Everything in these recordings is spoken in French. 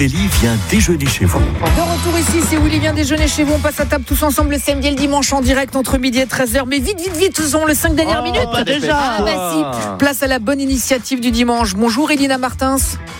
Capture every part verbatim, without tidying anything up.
Willy vient déjeuner chez vous. De retour ici, c'est Willy vient déjeuner chez vous. On passe à table tous ensemble le samedi et le dimanche en direct entre midi et treize heures. Mais vite, vite, vite, nous avons les cinq dernières oh, minutes. Pas déjà. Ah bah si. Place à la bonne initiative du dimanche. Bonjour Elina Martins.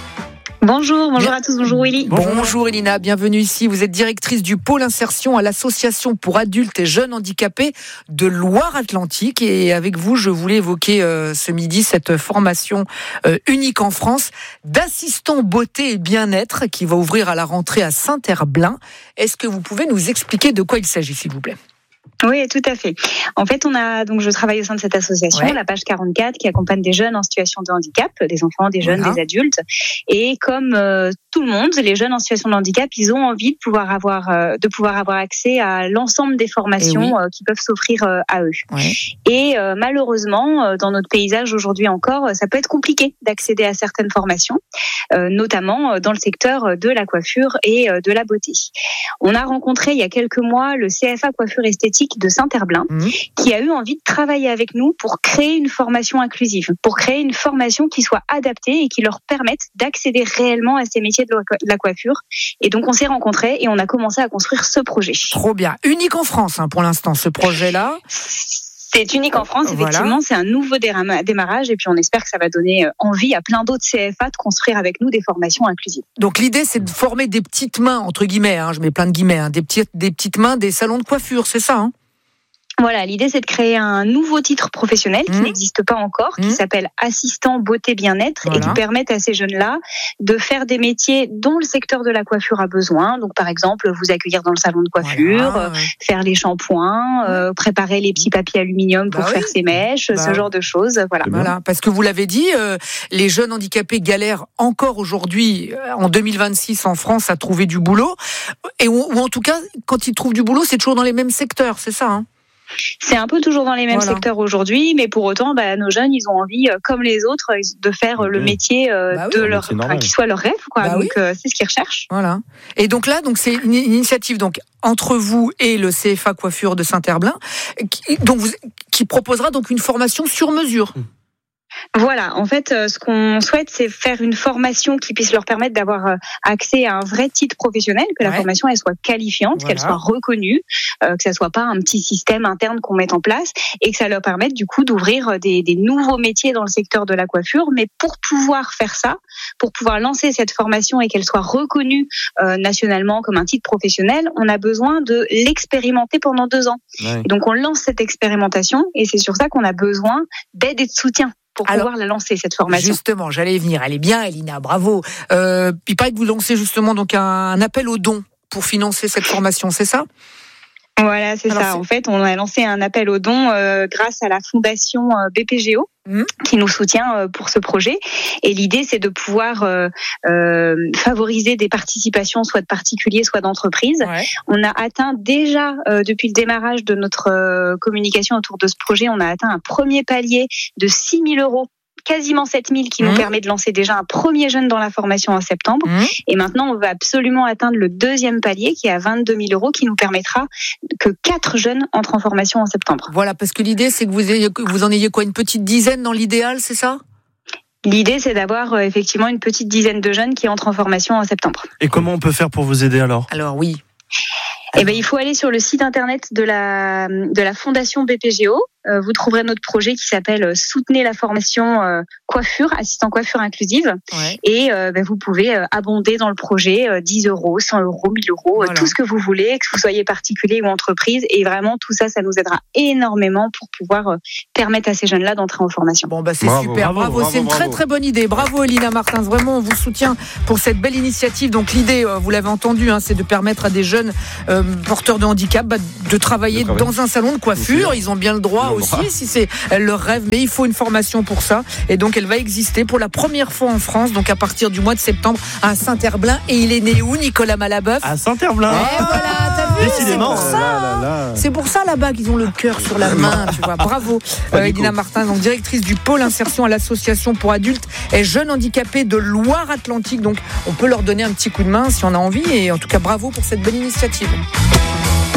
Bonjour, bonjour à tous, bonjour Willy. Bonjour. Bonjour Elina, bienvenue ici. Vous êtes directrice du pôle insertion à l'association pour adultes et jeunes handicapés de Loire-Atlantique. Et avec vous, je voulais évoquer euh, ce midi cette formation euh, unique en France d'assistant beauté et bien-être qui va ouvrir à la rentrée à Saint-Herblain. Est-ce que vous pouvez nous expliquer de quoi il s'agit, s'il vous plaît ? Oui, tout à fait. En fait, on a donc je travaille au sein de cette association, ouais. la page quarante-quatre, qui accompagne des jeunes en situation de handicap, des enfants, des jeunes, voilà. des adultes. Et comme euh, tout le monde, les jeunes en situation de handicap, ils ont envie de pouvoir avoir euh, de pouvoir avoir accès à l'ensemble des formations oui. euh, qui peuvent s'offrir euh, à eux. Ouais. Et euh, malheureusement, euh, dans notre paysage aujourd'hui encore, ça peut être compliqué d'accéder à certaines formations, euh, notamment dans le secteur de la coiffure et euh, de la beauté. On a rencontré il y a quelques mois le C F A Coiffure Esthétique de Saint-Herblain, mmh. qui a eu envie de travailler avec nous pour créer une formation inclusive, pour créer une formation qui soit adaptée et qui leur permette d'accéder réellement à ces métiers de la coiffure. Et donc on s'est rencontrés et on a commencé à construire ce projet. Trop bien, unique en France hein, pour l'instant ce projet-là. C'est unique en France, effectivement, voilà. C'est un nouveau démarrage et puis on espère que ça va donner envie à plein d'autres C F A de construire avec nous des formations inclusives. Donc l'idée c'est de former des petites mains, entre guillemets, hein, je mets plein de guillemets, hein, des, petites, des petites mains, des salons de coiffure, c'est ça hein ? Voilà, l'idée c'est de créer un nouveau titre professionnel qui mmh. n'existe pas encore, qui mmh. s'appelle assistant beauté bien-être voilà. et qui permette à ces jeunes-là de faire des métiers dont le secteur de la coiffure a besoin. Donc par exemple, vous accueillir dans le salon de coiffure, voilà, ouais. faire les shampoings, euh, préparer les petits papiers aluminium pour bah faire oui. ses mèches, bah. ce genre de choses. Voilà. Voilà, parce que vous l'avez dit, euh, les jeunes handicapés galèrent encore aujourd'hui, en deux mille vingt-six en France, à trouver du boulot. Et ou, ou en tout cas, quand ils trouvent du boulot, c'est toujours dans les mêmes secteurs, c'est ça hein ? C'est un peu toujours dans les mêmes voilà. secteurs aujourd'hui, mais pour autant, bah, nos jeunes, ils ont envie, euh, comme les autres, de faire le métier euh, bah oui, de leur, enfin, qui soit leur rêve, quoi. Bah donc oui. euh, c'est ce qu'ils recherchent. Voilà. Et donc là, donc c'est une initiative donc entre vous et le C F A Coiffure de Saint-Herblain, qui, donc vous, qui proposera donc une formation sur mesure. Mmh. Voilà, en fait, ce qu'on souhaite, c'est faire une formation qui puisse leur permettre d'avoir accès à un vrai titre professionnel, que la ouais. formation elle soit qualifiante, voilà. qu'elle soit reconnue, euh, que ça soit pas un petit système interne qu'on met en place, et que ça leur permette du coup d'ouvrir des, des nouveaux métiers dans le secteur de la coiffure. Mais pour pouvoir faire ça, pour pouvoir lancer cette formation et qu'elle soit reconnue euh, nationalement comme un titre professionnel, on a besoin de l'expérimenter pendant deux ans. Ouais. Et donc on lance cette expérimentation, et c'est sur ça qu'on a besoin d'aide et de soutien. Pour Alors, pouvoir la lancer, cette formation. Justement, j'allais y venir. Elle est bien, Elina, bravo. Euh, il paraît que vous lancez justement donc un, un appel aux dons pour financer cette formation, c'est ça ? Voilà, c'est Alors, ça. C'est... En fait, on a lancé un appel aux dons euh, grâce à la fondation euh, B P G O. Mmh. Qui nous soutient euh, pour ce projet. Et l'idée, c'est de pouvoir euh, euh, favoriser des participations, soit de particuliers, soit d'entreprises. Ouais. On a atteint déjà, euh, depuis le démarrage de notre euh, communication autour de ce projet, on a atteint un premier palier de six mille euros. Quasiment sept mille qui mmh. nous permet de lancer déjà un premier jeune dans la formation en septembre. Mmh. Et maintenant, on va absolument atteindre le deuxième palier qui est à vingt-deux mille euros qui nous permettra que quatre jeunes entrent en formation en septembre. Voilà, parce que l'idée, c'est que vous, ayez, vous en ayez quoi, une petite dizaine dans l'idéal, c'est ça ? L'idée, c'est d'avoir euh, effectivement une petite dizaine de jeunes qui entrent en formation en septembre. Et comment on peut faire pour vous aider alors ? Alors oui. Eh ben, il faut aller sur le site internet de la, de la fondation B P G O. Euh, vous trouverez notre projet qui s'appelle Soutenez la formation euh, coiffure, assistant coiffure inclusive. Ouais. Et euh, ben, vous pouvez euh, abonder dans le projet euh, dix euros, cent euros, mille euros, voilà. euh, tout ce que vous voulez, que vous soyez particulier ou entreprise. Et vraiment, tout ça, ça nous aidera énormément pour pouvoir euh, permettre à ces jeunes-là d'entrer en formation. Bon, bah, c'est bravo, super. Bravo, bravo, bravo c'est une bravo. très, très bonne idée. Bravo, Elina Martins. Vraiment, on vous soutient pour cette belle initiative. Donc, l'idée, euh, vous l'avez entendu, hein, c'est de permettre à des jeunes euh, porteurs de handicap bah, de travailler de dans un salon de coiffure. Ils ont bien le droit aussi, si c'est leur rêve, mais il faut une formation pour ça. Et donc, elle va exister pour la première fois en France, donc à partir du mois de septembre, à Saint-Herblain. Et il est né où, Nicolas Malaboeuf ? À Saint-Herblain. Et ah, voilà, t'as vu ? Décidément. C'est pour ça, là, là, là. C'est pour ça là-bas qu'ils ont le cœur sur la main, tu vois. Bravo, euh, Elina Martins, donc directrice du pôle insertion à l'association pour adultes et jeunes handicapés de Loire-Atlantique. Donc, on peut leur donner un petit coup de main si on a envie. Et en tout cas, bravo pour cette belle initiative.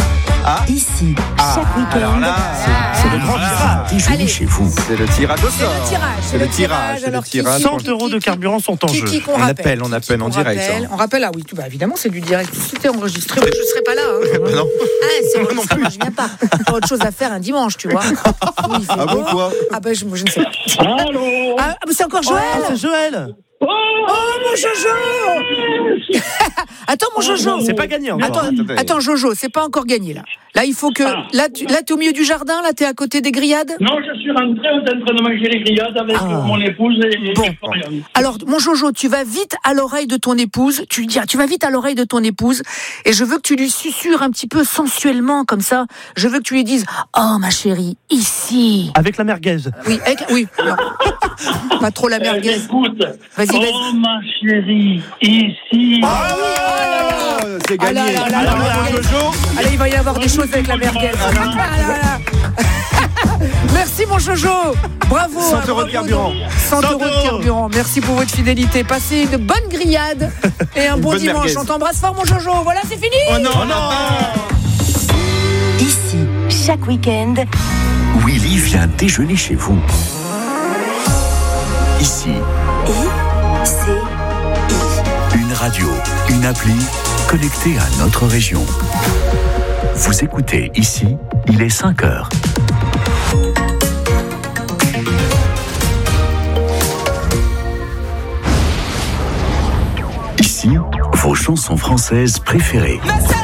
Ah. Ici, Ah. chaque week-end. Alors là, C'est le grand tirage. Déjeuner Allez. chez vous. c'est le tirage au C'est sort. le tirage. C'est le tirage. C'est le Alors, qui- tirage. qui- cent qui- euros de qui- carburant sont en Qui, jeu. qui qu'on On rappelle appelle, on Qui, appelle qui en qu'on direct, rappelle hein. On rappelle, ah oui, tout, bah, évidemment, c'est du direct. Si c'était enregistré, moi, je ne serais pas là. Hein. Bah non. Ah, c'est vrai, ça, moi, je viens pas. J'ai autre chose à faire un dimanche, tu vois. Oui, il fait Ah bon, beau. quoi Ah ben, je, moi, je ne sais pas. Allô. Ah, mais c'est encore Joël. Ah, c'est Joël. Oh, Oh, mon Jojo. Attends, mon Jojo. C'est pas gagné encore. Attends, attendez. attends, Jojo, c'est pas encore gagné là. Là, il faut que. Ah. Là, tu là, t'es au milieu du jardin, là, t'es à côté des grillades. non, je suis rentré, on est en train de manger les grillades avec Ah. mon épouse et, et Bon. Florian. Alors, mon Jojo, tu vas vite à l'oreille de ton épouse. Tu lui dis, ah, tu vas vite à l'oreille de ton épouse, et je veux que tu lui susurres un petit peu sensuellement comme ça. Je veux que tu lui dises, oh ma chérie, ici. Avec la merguez. Oui, avec, oui. Non. Pas trop la Eh, merguez. écoute, Vas-y, oh vas-y. ma chérie, ici. Ah, c'est Ah là gagné. là là Alors, là là. Jojo, Allez, il va y avoir des choses avec la merguez. Ah là là. Merci mon Jojo. Bravo. cent hein, euros de bravo, carburant. donc. cent euros de carburant. Merci pour votre fidélité. Passez une bonne grillade et un Une bon bonne dimanche. merguez. On t'embrasse fort mon Jojo. Voilà, c'est fini. Oh non, oh non. Ici, chaque week-end. Willy vient déjeuner chez vous. Ici, I, C, I. une radio, une appli connectée à notre région. Vous écoutez Ici, il est cinq heures. Ici, vos chansons françaises préférées.